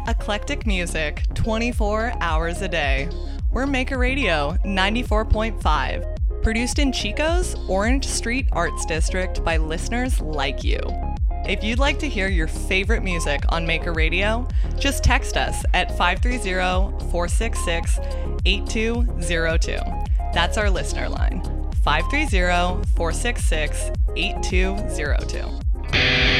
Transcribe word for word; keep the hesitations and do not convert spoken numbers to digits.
Eclectic music, twenty-four hours a day. We're Maker Radio, ninety-four point five. Produced in Chico's Orange Street Arts District by listeners like you. If you'd like to hear your favorite music on Maker Radio, just text us at five three zero, four six six, eight two zero two. That's our listener line, five three zero, four six six, eight two zero two.